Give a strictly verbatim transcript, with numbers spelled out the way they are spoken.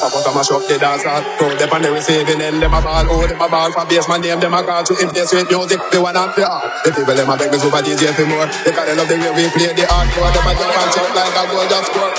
put a mash up the dance hall. Crowd them on the receiving end, them a ball. Oh, them a ball for bass, my name, them a call to impress with music. They want to play hard. The people them a beg me super D J for more. Because they love the way we play the hardcore. Them a jump and jump like a goal just score.